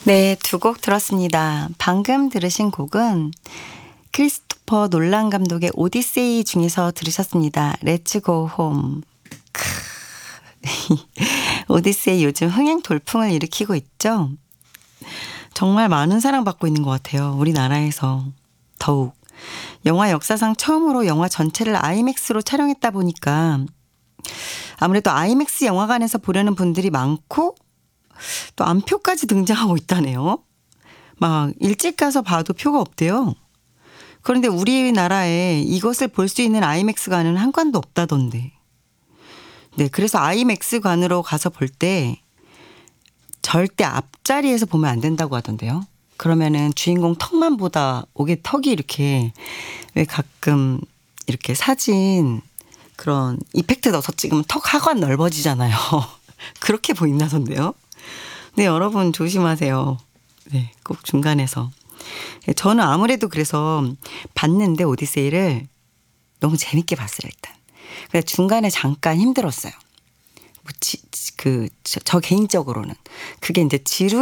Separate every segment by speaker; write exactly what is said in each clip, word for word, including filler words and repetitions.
Speaker 1: 네, 두 곡 들었습니다. 방금 들으신 곡은 크리스토퍼 놀란 감독의 오디세이 중에서 들으셨습니다. Let's go home. 오디세이 요즘 흥행 돌풍을 일으키고 있죠. 정말 많은 사랑받고 있는 것 같아요. 우리나라에서 더욱. 영화 역사상 처음으로 영화 전체를 아이맥스로 촬영했다 보니까 아무래도 아이맥스 영화관에서 보려는 분들이 많고 또 안표까지 등장하고 있다네요. 막 일찍 가서 봐도 표가 없대요. 그런데 우리나라에 이것을 볼 수 있는 아이맥스관은 한 관도 없다던데. 네, 그래서 아이맥스관으로 가서 볼 때 절대 앞자리에서 보면 안 된다고 하던데요. 그러면은 주인공 턱만 보다 오게 턱이 이렇게 왜 가끔 이렇게 사진 그런 이펙트 넣어서 찍으면 턱 하관 넓어지잖아요. 그렇게 보인다던데요. 네, 여러분 조심하세요. 네, 꼭 중간에서. 저는 아무래도 그래서 봤는데 오디세이를 너무 재밌게 봤어요, 일단. 그래서 중간에 잠깐 힘들었어요. 뭐 지, 그, 저, 저 개인적으로는. 그게 이제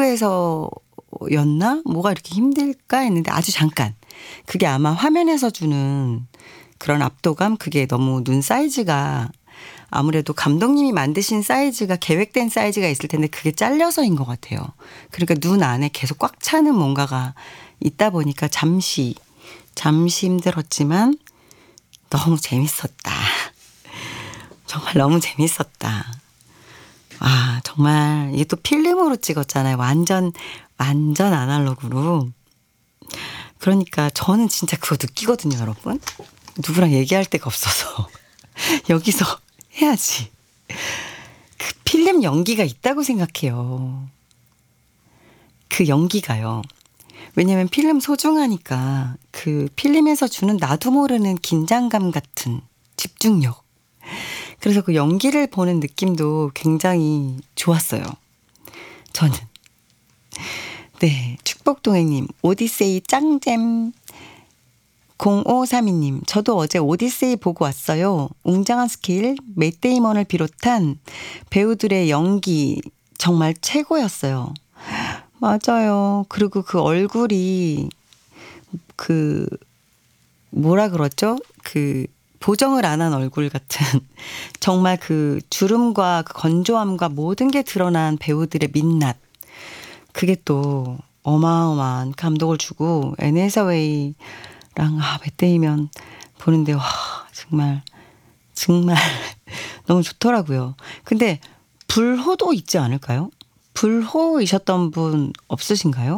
Speaker 1: 지루해서였나? 뭐가 이렇게 힘들까 했는데 아주 잠깐. 그게 아마 화면에서 주는 그런 압도감? 그게 너무 눈 사이즈가 아무래도 감독님이 만드신 사이즈가 계획된 사이즈가 있을 텐데 그게 잘려서인 것 같아요. 그러니까 눈 안에 계속 꽉 차는 뭔가가 있다 보니까 잠시, 잠시 힘들었지만 너무 재밌었다. 정말 너무 재밌었다. 아, 정말 이게 또 필름으로 찍었잖아요. 완전, 완전 아날로그로. 그러니까 저는 진짜 그거 느끼거든요, 여러분. 누구랑 얘기할 데가 없어서. 여기서 해야지. 그 필름 연기가 있다고 생각해요. 그 연기가요. 왜냐면 필름 소중하니까 그 필름에서 주는 나도 모르는 긴장감 같은 집중력. 그래서 그 연기를 보는 느낌도 굉장히 좋았어요. 저는. 네, 축복동행님 오디세이 짱잼. 공오삼이 님 저도 어제 오디세이 보고 왔어요. 웅장한 스케일, 맷 데이먼을 비롯한 배우들의 연기 정말 최고였어요. 맞아요. 그리고 그 얼굴이 그 뭐라 그러죠? 그 보정을 안 한 얼굴 같은 정말 그 주름과 그 건조함과 모든 게 드러난 배우들의 민낯. 그게 또 어마어마한 감동을 주고 애니 해서웨이 랑 아, 맷 데이먼 보는데 와 정말 정말 너무 좋더라고요. 근데 불호도 있지 않을까요? 불호이셨던 분 없으신가요?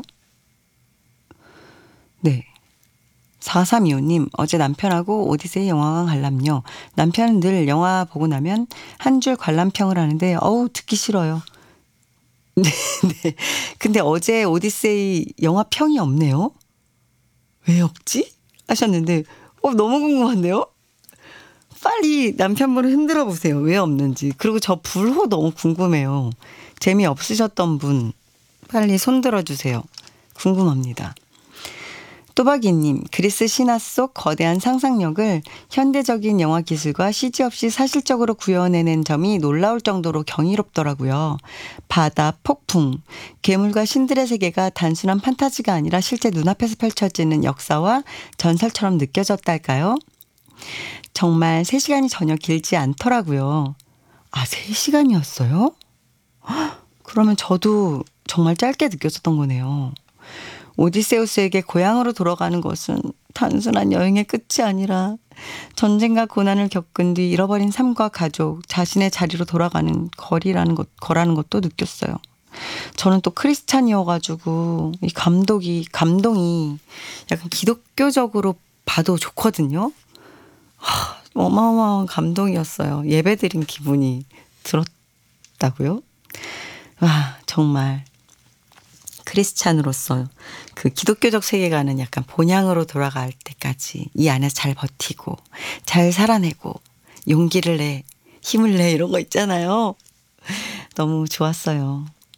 Speaker 1: 네. 사삼이오 님 어제 남편하고 오디세이 영화관 관람요. 남편은 늘 영화 보고 나면 한 줄 관람평을 하는데 어우 듣기 싫어요. 네, 네. 근데 어제 오디세이 영화평이 없네요. 왜 없지? 하셨는데 어, 너무 궁금한데요? 빨리 남편분을 흔들어 보세요. 왜 없는지. 그리고 저 불호 너무 궁금해요. 재미없으셨던 분 빨리 손들어 주세요. 궁금합니다. 또박이님 그리스 신화 속 거대한 상상력을 현대적인 영화 기술과 씨지 없이 사실적으로 구현해낸 점이 놀라울 정도로 경이롭더라고요. 바다, 폭풍, 괴물과 신들의 세계가 단순한 판타지가 아니라 실제 눈앞에서 펼쳐지는 역사와 전설처럼 느껴졌달까요? 정말 세 시간이 전혀 길지 않더라고요. 아, 세 시간이었어요? 그러면 저도 정말 짧게 느꼈었던 거네요. 오디세우스에게 고향으로 돌아가는 것은 단순한 여행의 끝이 아니라 전쟁과 고난을 겪은 뒤 잃어버린 삶과 가족, 자신의 자리로 돌아가는 거리라는 것, 거라는 것도 느꼈어요. 저는 또 크리스찬이어가지고 이 감독이, 감동이 약간 기독교적으로 봐도 좋거든요. 하, 어마어마한 감동이었어요. 예배드린 기분이 들었다고요? 와, 정말. 크리스찬으로서 그 기독교적 세계관은 약간 본향으로 돌아갈 때까지 이 안에서 잘 버티고 잘 살아내고 용기를 내 힘을 내 이런 거 있잖아요. 너무 좋았어요.